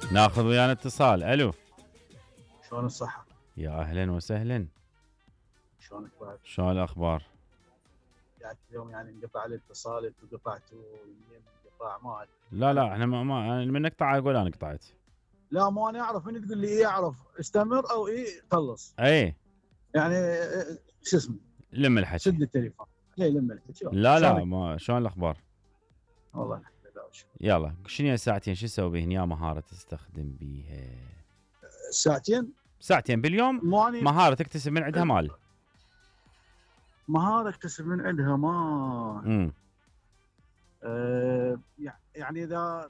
ناخذ ويانا اتصال. الو. شلون الصحة؟ يا اهلا وسهلا. شلونك بعد؟ شلون الاخبار؟ يعني اليوم يعني انقطع الاتصال، انتم قطعتوا يمين انقطاع ما أدري. لا احنا ما من نقطع اقول انا قطعت. لا مو انا اعرف، من تقول لي ايه اعرف استمر او ايه خلص. اي يعني شو اسمه، لم الحكي. سد التليفون. ليه لما الحكي؟ لا شلونك؟ ما شلون الاخبار؟ والله الحمد لله والشكر. يلا شنو هي ساعتين شو تسوي بهن؟ يا مهارة تستخدم بيها ساعتين ساعتين باليوم، مو اني مهارة تكتسب من عندها مال. مهارة اكتسب من عندها ما امم يعني اذا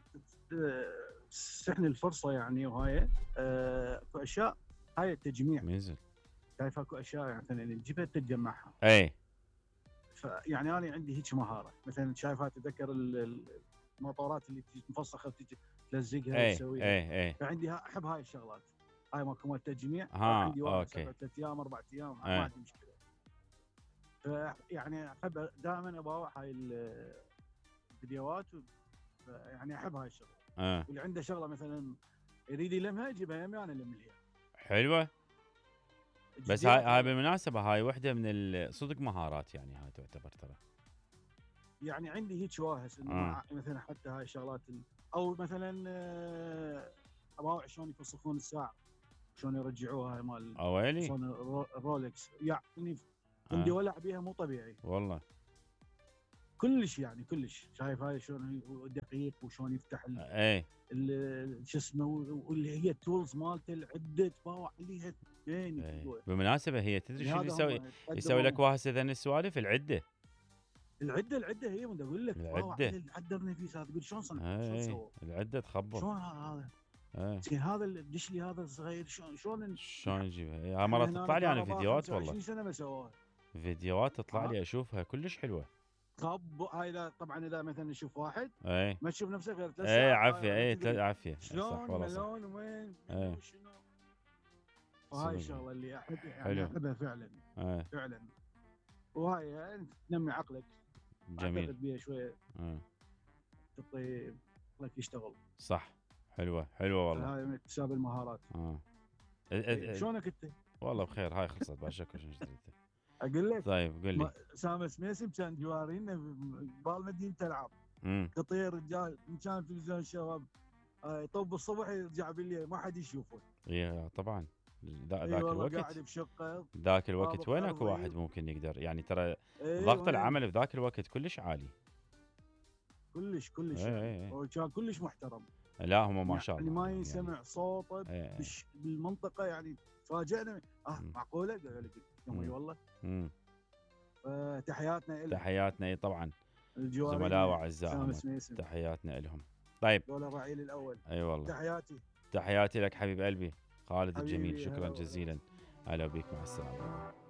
تسحني الفرصة يعني، وهاي اكو اشياء، هاي التجميع. منزل. شايف اكو اشياء يعني مثلا تجيبها تتجمعها. اي فيعني انا عندي هيك مهاره، مثلا شايفها تتذكر الموتورات اللي تجي مفسخه وتجي تلزقها وتسويها. اي فعندي احب هاي الشغلات، هاي ماكو مال تجميع. ها عندي واحد اوكي. 3 ايام 4 ايام ما ايه. عندي مشكله. فيعني احب دائما اباوع هاي الفيديوهات يعني احب هاي الشغله. واللي عنده شغله مثلا يريد يلمها يجيبها يمي انا الم لها. حلوه. بس هاي بالمناسبه هاي وحده من صدق مهارات، يعني هاي تعتبر ترى. يعني عندي هيك واهس انه مثلا حتى هاي الشغلات او مثلا اباوع شلون يفسخون الساعه، شلون يرجعوها هاي مال اويلي شلون الرولكس. يعني عندي ولع بيها مو طبيعي والله. كلش، يعني كلش. شايف هاي شلون دقيق وشلون يفتح اي شو اسمه، واللي هي التولز مالته العده تباوع عليها. بالمناسبه هي تدري شو يسوي لك وهسه ذن السوالف العده هي من اقول لك عدرني فيه تقول شلون صنع شلون سووا العده تخبر. شلون هذا زين هذا الدش لي هذا الصغير شلون نجيبها؟ هاي مرات تطلع لي انا فيديوهات والله. 20 سنه ما سووها فيديوهات تطلع لي اشوفها كلش حلوه. هاي طبعا اذا مثلا نشوف واحد ما تشوف نفسك غير 3 ساعات. عافيه عافيه شلون ملون وين شنو. وهاي الشغله اللي احب يعني احبها فعلا. فعلا. وهاي يعني تنمي عقلك. جميل. اعتقد بيها شويه تعطي عقلك يشتغل. صح. حلوه والله. هاي من اكتساب المهارات. شلونك انت؟ والله بخير. هاي خلصت بعد شكل شنو جديد. اقول لك. طيب قول لي. اسامه سميسم كان جوارينا بالمدينه تلعب. قطير رجال كان تلفزيون الشباب يطب الصبح يرجع بالليل ما حد يشوفه. اي طبعا. ذاك الوقت قاعد بشقه. ذاك الوقت وين اكو واحد ممكن يقدر يعني ترى ضغط العمل في ذاك الوقت كلش عالي. كلش يعني. وكان كلش محترم. لا هم ما شاء الله. يعني ما ينسمع صوته بالمنطقه يعني. تفاجئنا معقوله؟ قال لك والله. تحياتنا لهم. تحياتنا طبعا. زملاء واعزاء تحياتنا لهم. طيب دول الرعيل الاول. اي والله. تحياتي لك حبيب قلبي خالد الجميل. شكرا جزيلا. هلا بيك. مع السلامه.